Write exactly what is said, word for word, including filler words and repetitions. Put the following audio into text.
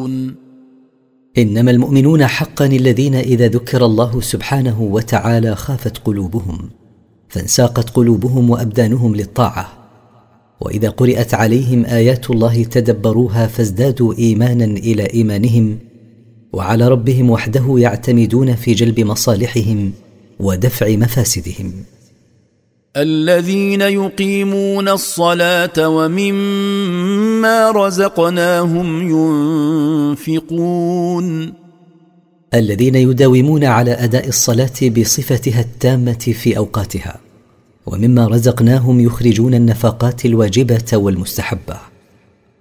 يتذكرون إنما المؤمنون حقا الذين إذا ذكر الله سبحانه وتعالى خافت قلوبهم فانساقت قلوبهم وأبدانهم للطاعة، وإذا قرأت عليهم آيات الله تدبروها فازدادوا إيمانا إلى إيمانهم، وعلى ربهم وحده يعتمدون في جلب مصالحهم ودفع مفاسدهم. الذين يقيمون الصلاة ومما رزقناهم ينفقون الذين يداومون على أداء الصلاة بصفتها التامة في أوقاتها، ومما رزقناهم يخرجون النفقات الواجبة والمستحبة.